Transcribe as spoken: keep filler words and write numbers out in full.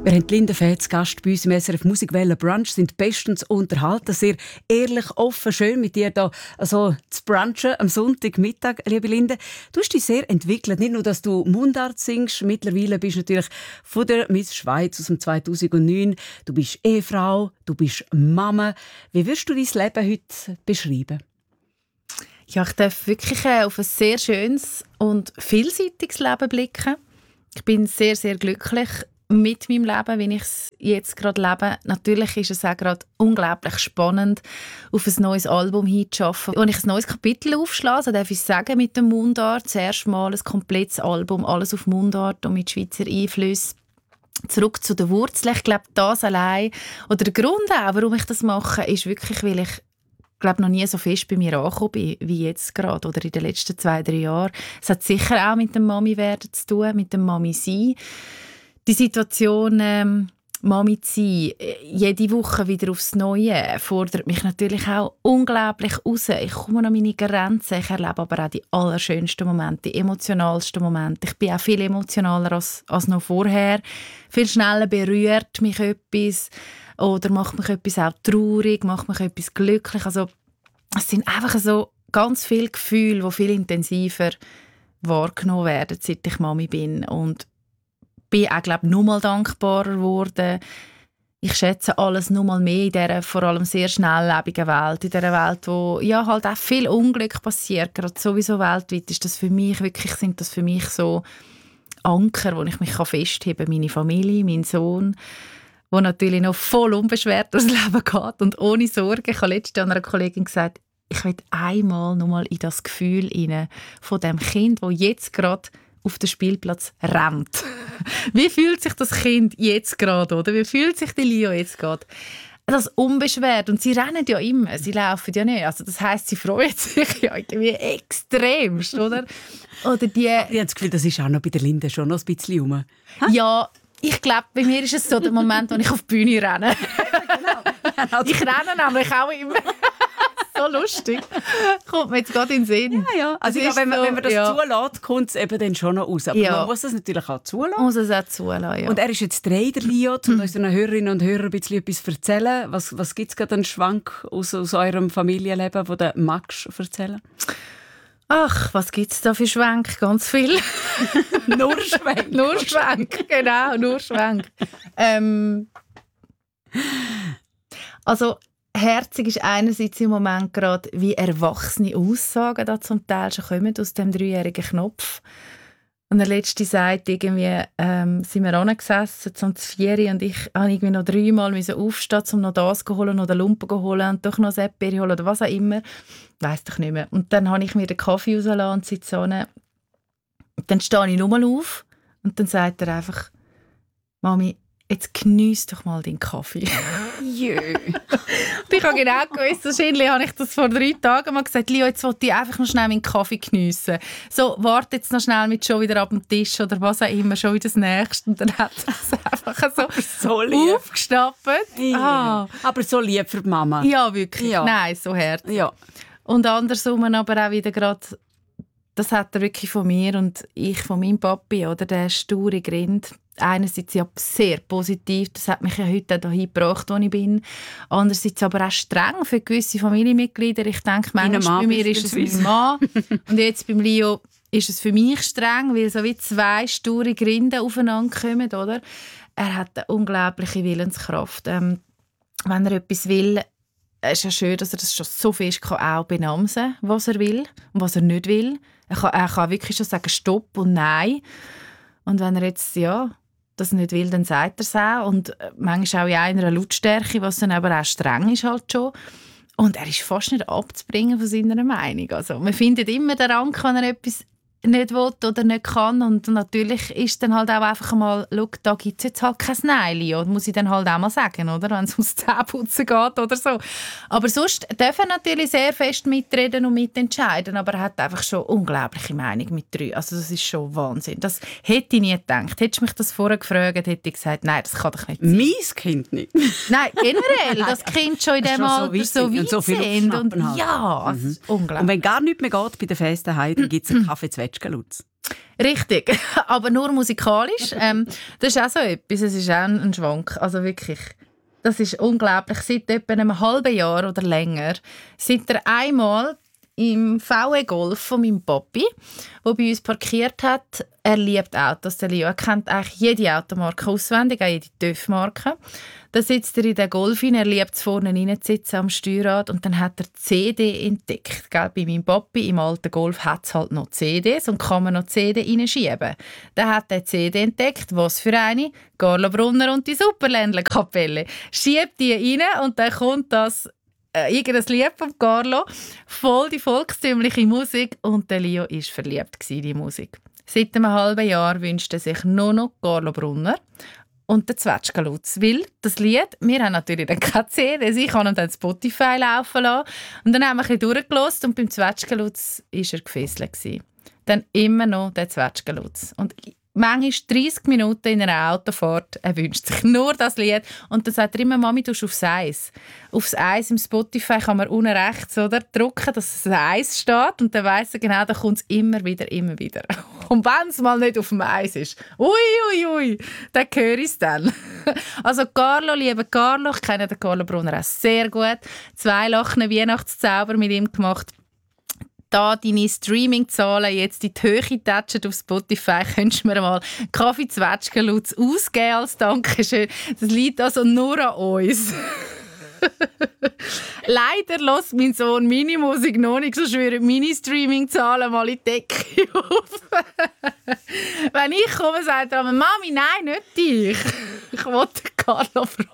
Wir haben Linda Fetz, Gast bei uns im S R F Musikwelle Brunch, sind bestens unterhalten, sehr ehrlich, offen, schön mit dir da also zu brunchen am Sonntagmittag, liebe Linda. Du hast dich sehr entwickelt, nicht nur, dass du Mundart singst, mittlerweile bist du natürlich von der Miss Schweiz aus dem zweitausendneun, du bist Ehefrau, du bist Mama. Wie würdest du dein Leben heute beschreiben? Ja, ich darf wirklich auf ein sehr schönes und vielseitiges Leben blicken. Ich bin sehr, sehr glücklich mit meinem Leben, wie ich es jetzt gerade lebe. Natürlich ist es auch gerade unglaublich spannend, auf ein neues Album hinzuschaffen. Als ich ein neues Kapitel aufschlage, so darf ich sagen, mit dem Mundart, zuerst mal ein komplettes Album, alles auf Mundart und mit Schweizer Einflüssen. Zurück zu den Wurzeln. Ich glaube, das allein, oder der Grund auch, warum ich das mache, ist wirklich, weil ich glaube noch nie so fest bei mir angekommen bin, wie jetzt gerade oder in den letzten zwei, drei Jahren. Es hat sicher auch mit dem Mami-Werden zu tun, mit dem Mami-Sein. Die Situation, ähm, Mami zu sein, jede Woche wieder aufs Neue, fordert mich natürlich auch unglaublich raus. Ich komme an meine Grenzen, ich erlebe aber auch die allerschönsten Momente, die emotionalsten Momente. Ich bin auch viel emotionaler als, als noch vorher. Viel schneller berührt mich etwas oder macht mich etwas auch traurig, macht mich etwas glücklich. Also, es sind einfach so ganz viele Gefühle, die viel intensiver wahrgenommen werden, seit ich Mami bin. Und bin auch, glaube ich, noch mal dankbarer geworden. Ich schätze alles noch mal mehr in dieser vor allem sehr schnelllebigen Welt, in dieser Welt, wo ja halt auch viel Unglück passiert, gerade sowieso weltweit ist das für mich wirklich, sind das für mich so Anker, wo ich mich festheben kann. Meine Familie, mein Sohn, der natürlich noch voll unbeschwert durchs Leben geht und ohne Sorgen. Ich habe letztens einer Kollegin gesagt, ich will einmal noch mal in das Gefühl rein von dem Kind, das jetzt gerade auf den Spielplatz rennt. Wie fühlt sich das Kind jetzt gerade, oder? Wie fühlt sich die Lio jetzt gerade? Das unbeschwert. Und sie rennen ja immer, sie laufen ja nicht. Also das heisst, sie freuen sich ja irgendwie extremst, oder? Oder die... Ich habe das Gefühl, das ist auch noch bei der Linde schon noch ein bisschen rum. Ja, ich glaube, bei mir ist es so der Moment, wo ich auf die Bühne renne. Genau. Ich renne nämlich auch immer. So lustig. Kommt mir jetzt gerade in den Sinn. Ja, ja. Also ich glaube, wenn, man, wenn man das ja. zulässt, kommt es eben dann schon noch raus. Aber ja. man muss das natürlich auch zulassen. Man muss es auch zulassen, ja. Und er ist jetzt drei, der Lio, um mhm. unseren Hörerinnen und Hörern ein bisschen etwas zu erzählen. Was, was gibt es gerade einen Schwank aus, aus eurem Familienleben, den du magst erzählen? Ach, was gibt es da für Schwenk? Ganz viel. Nur Schwenk. Nur Schwenk, genau, nur Schwenk. ähm, also herzig ist einerseits im Moment gerade, wie erwachsene Aussagen da zum Teil schon kommen aus dem dreijährigen Knopf. Und der Letzte sagt irgendwie, ähm, sind wir angesessen zum Vieri und ich habe irgendwie noch dreimal aufstehen, um noch das zu holen, noch den Lumpen zu holen und doch noch ein Epiri holen oder was auch immer. Weiss doch nicht mehr. Und dann habe ich mir den Kaffee rausgelassen und sitze so. Und dann stehe ich nochmal auf und dann sagt er einfach, Mami, jetzt geniess doch mal deinen Kaffee. Jö. Und ich habe genau gewusst, wahrscheinlich habe ich das vor drei Tagen mal gesagt, Lio, jetzt wollte ich einfach noch schnell meinen Kaffee geniessen. So, warte jetzt noch schnell mit schon wieder ab dem Tisch oder was auch immer, schon wieder das Nächste. Und dann hat er es einfach so, so aufgestapelt. Ja. Ah. Aber so lieb für die Mama. Ja, wirklich. Ja. Nein, so herzlich. Ja. Und andersrum aber auch wieder gerade, das hat er wirklich von mir und ich von meinem Papi, oder, der sture Grind. Einerseits ja sehr positiv, das hat mich ja heute dahin gebracht, wo ich bin. Andererseits aber auch streng für gewisse Familienmitglieder. Ich denke, manchmal bei mir ist es mein Mann und jetzt beim Lio ist es für mich streng, weil so wie zwei sture Grinde aufeinander kommen, oder? Er hat eine unglaubliche Willenskraft. Ähm, wenn er etwas will, es ist ja schön, dass er das schon so fest kann auch benamsen, was er will und was er nicht will. Er kann, er kann wirklich schon sagen Stopp und Nein. Und wenn er jetzt ja das nicht will, dann sagt er es auch. Und manchmal auch in einer Lautstärke, was dann aber auch streng ist halt schon. Und er ist fast nicht abzubringen von seiner Meinung. Also man findet immer den Rang, wenn er etwas nicht will oder nicht kann. Und natürlich ist dann halt auch einfach mal, schau, da gibt es jetzt halt kein Nein. Und muss ich dann halt auch mal sagen, oder? Wenn es ums Zähneputzen geht oder so. Aber sonst darf er natürlich sehr fest mitreden und mitentscheiden. Aber er hat einfach schon unglaubliche Meinung mit drei. Also das ist schon Wahnsinn. Das hätte ich nie gedacht. Hättest du mich das vorher gefragt, hätte ich gesagt, nein, das kann doch nicht sein. Mein Kind nicht. Nein, generell. Das Kind schon in dem Alter so weit so sind. Und halt. ja, also mhm. unglaublich. Und wenn gar nichts mehr geht bei den Festen, dann gibt es einen Kaffee zu Wetschgelutz. Richtig, aber nur musikalisch. Ähm, das ist auch so etwas, es ist auch ein, ein Schwank. Also wirklich, das ist unglaublich. Seit etwa einem halben Jahr oder länger, seit er einmal im V W Golf von meinem Papi, der bei uns parkiert hat. Er liebt Autos, der Leo. Er kennt eigentlich jede Automarke auswendig, auch jede TÜV-Marke. Da sitzt er in den Golf rein, er liebt es vorne reinzusitzen am Steuerrad und dann hat er C D entdeckt. Gell? Bei meinem Papi im alten Golf hat es halt noch C Ds und kann man noch C D reinschieben. Dann hat er C D entdeckt, was für eine? Carlo Brunner und die Superländler-Kapelle. Schiebt die rein und dann kommt das äh, irgendein Lied von Carlo, voll die volkstümliche Musik und der Leo war verliebt in die Musik. Seit einem halben Jahr wünscht er sich nur noch Carlo Brunner und der Zwetschgenlutz. Weil das Lied, wir haben natürlich dann keine C D, ich habe ihn dann Spotify laufen lassen. Und dann haben wir ein bisschen durchgelassen und beim Zwetschgenlutz war er gefesselt. Dann immer noch der Zwetschgenlutz. Und manchmal dreissig Minuten in einer Autofahrt, er wünscht sich nur das Lied. Und dann sagt er immer, Mami, du aufs Eis. Aufs Eis im Spotify kann man unten rechts oder, drücken, dass das Eis steht. Und dann weiss er genau, da kommt es immer wieder, immer wieder. Und wenn es mal nicht auf dem Eis ist, ui, ui, ui, dann höre ich es dann. Also Carlo, lieber Carlo, ich kenne den Carlo Brunner auch sehr gut. Zwei Lachen Weihnachtszauber mit ihm gemacht. Da deine Streaming-Zahlen jetzt in die Höhe touchen auf Spotify, könntest du mir mal Kaffee Zwetschgenlutz ausgeben als Dankeschön. Das liegt also nur an uns. Leider lässt mein Sohn meine Musik noch nicht, so schwören meine Streaming-Zahlen mal in die Decke auf. Wenn ich komme, sagt er, Mami, nein, nicht dich. Ich wollte Carlo fragen.